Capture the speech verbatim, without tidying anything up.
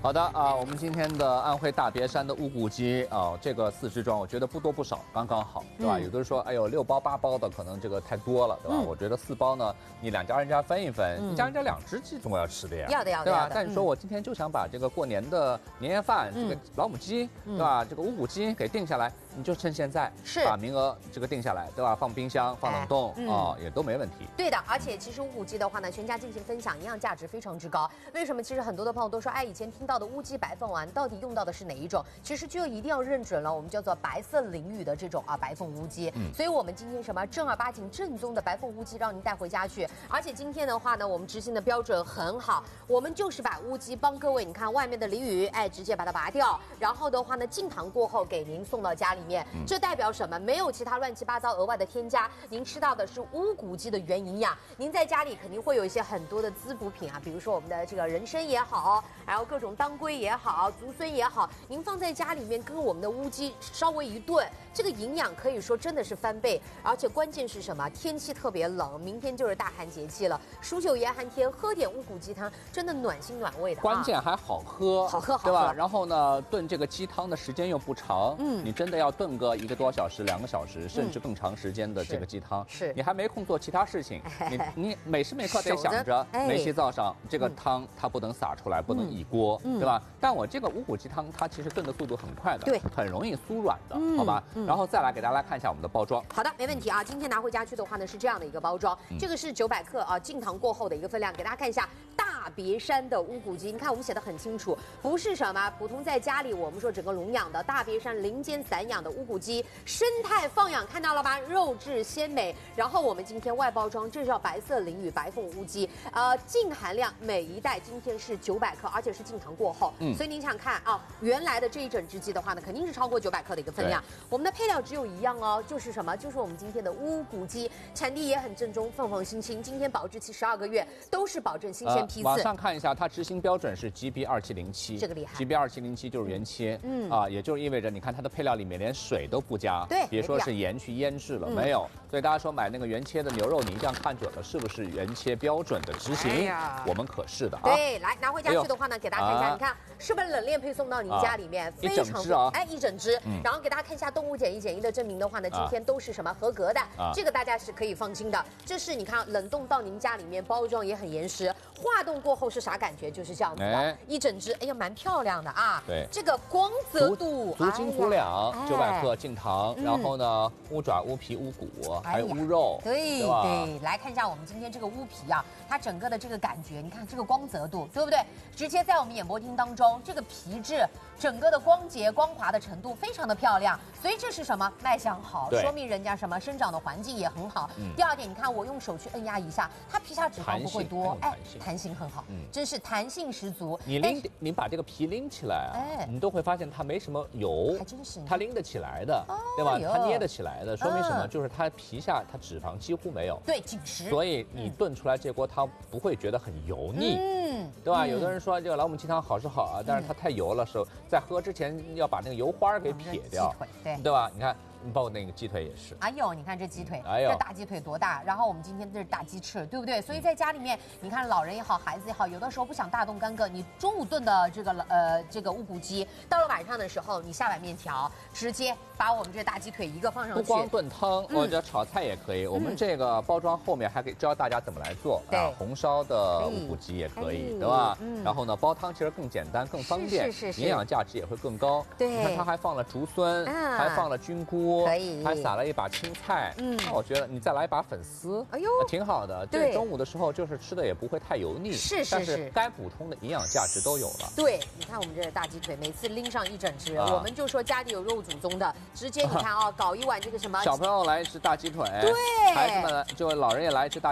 好的啊，我们今天的安徽大别山的乌骨鸡啊，这个四只装，我觉得不多不少，刚刚好，对吧？嗯、有的人说，哎呦，六包八包的可能这个太多了，对吧？嗯、我觉得四包呢，你两家人家分一分，嗯、一家人家两只鸡总要吃的呀， 要的要的， 对吧？但你说我今天就想把这个过年的年夜饭，嗯、这个老母鸡，对吧？这个乌骨鸡给定下来，你就趁现在是把名额这个定下来，对吧？放冰箱，放冷冻啊、哎嗯哦，也都没问题。 对的，而且其实乌骨鸡的话呢，全家进行分享，营养价值非常之高。为什么？其实很多的朋友都说，哎，以前听到的乌鸡白凤丸到底用到的是哪一种？其实就一定要认准了，我们叫做白色鲮鱼的这种啊白凤乌鸡。嗯，所以我们今天什么正儿八经正宗的白凤乌鸡让您带回家去。而且今天的话呢，我们执行的标准很好，我们就是把乌鸡帮各位，你看外面的鲮鱼，哎，直接把它拔掉，然后的话呢，进糖过后给您送到家里面。嗯、这代表什么？没有其他乱七八糟额外的添加，您吃到的是乌骨鸡的原营养。您在家里肯定会有一些很多的滋补品啊，比如说我们的这个人参也好，然后各种当归也好，竹荪也好，您放在家里面跟我们的乌鸡稍微一炖，这个营养可以说真的是翻倍。而且关键是什么？天气特别冷，明天就是大寒节气了，数九严寒天，喝点乌骨鸡汤，真的暖心暖胃的、啊。 关键还好喝， 好喝好喝， 对吧？然后呢，炖这个鸡汤的时间又不长，嗯，你真的要炖个一个多小时、两个小时，甚至更长时间的这个鸡汤， 是你还没空做其他事情，你你每时每刻得想着煤气灶上这个汤它不能洒出来，不能溢锅，对吧？但我这个乌骨鸡汤它其实炖的速度很快的， 对， 很容易酥软的，好吧？然后再来给大家看一下我们的包装。 好的，没问题啊。今天拿回家去的话呢，是这样的一个包装，这个是九百克啊，进糖过后的一个分量，给大家看一下。大别山的乌骨鸡，你看我们写的很清楚，不是什么普通在家里我们说整个笼养的大别山林间散养的乌骨鸡，生态放养，看到了吧？肉质鲜美。然后我们今天外包装，这叫白色鲮鱼白凤乌鸡，呃，净含量每一袋今天是九百克，而且是进糖过后，嗯，所以您想看啊，原来的这一整只鸡的话呢，肯定是超过九百克的一个分量。我们的配料只有一样哦，就是什么？就是我们今天的乌骨鸡，产地也很正宗，凤凰新青，今天保质期十二个月，都是保证新鲜批次。 呃网上看一下，它执行标准是 G B 二七零七， 这个厉害。 G B 二七零七就是原切，嗯啊，也就是意味着你看它的配料里面连水都不加， 对， 别说是盐去腌制了，嗯、没有。所以大家说买那个原切的牛肉，你一定要看准了是不是原切标准的执行。哎、我们可是的啊。 对，来拿回家去的话呢，给大家看一下，啊、你看是不是冷链配送到您家里面？啊、非常一整只啊， 哎，一整只。嗯、然后给大家看一下动物检疫检疫的证明的话呢，今天都是什么合格的？啊、这个大家是可以放心的。这是你看冷冻到您家里面，包装也很严实，化冻过后是啥感觉？就是这样子的，哎、一整只，哎呀，蛮漂亮的啊。 对， 这个光泽度， 足斤足两，九百克净糖，然后呢，乌爪、乌皮、乌骨，还有乌肉， 对对，来看一下我们今天这个乌皮啊，它整个的这个感觉，你看这个光泽度，对不对？直接在我们演播厅当中，这个皮质整个的光洁光滑的程度非常的漂亮，所以这是什么？卖相好，说明人家什么生长的环境也很好。第二点，你看我用手去摁压一下，它皮下脂肪不会多，哎，弹性很好，真是弹性十足。 你拎，你把这个皮拎起来啊，哎，你都会发现它没什么油， 还真是， 它拎得起来的，对吧？它捏得起来的，说明什么？就是它皮下它脂肪几乎没有， 对，紧实。 所以你炖出来这锅汤不会觉得很油腻，嗯，对吧？有的人说这个老母鸡汤好是好啊，但是它太油了，时候在喝之前要把那个油花给撇掉， 对， 对吧？你看。包括那个鸡腿也是， 哎呦，你看这鸡腿， 哎呦， 这大鸡腿多大？然后我们今天这是大鸡翅，对不对？所以在家里面，你看老人也好，孩子也好，有的时候不想大动干戈，你中午炖的这个呃这个乌骨鸡，到了晚上的时候，你下碗面条，直接把我们这大鸡腿一个放上去。 不光炖汤，或者炒菜也可以。我们这个包装后面还给教大家怎么来做啊，红烧的乌骨鸡也可以，对吧？然后呢，煲汤其实更简单、更方便， 是是是， 营养价值也会更高。 对， 你看它还放了竹荪，还放了菌菇， 可以， 还撒。打了一把青菜，嗯，那我觉得你再来一把粉丝，哎呦，挺好的。对，中午的时候就是吃的也不会太油腻， 是是是， 但是该补充的营养价值都有了。 对，你看我们这大鸡腿，每次拎上一整只，我们就说家里有肉祖宗的，直接你看啊，搞一碗这个什么， 小朋友来一只大鸡腿， 对， 孩子们就老人也来一只大。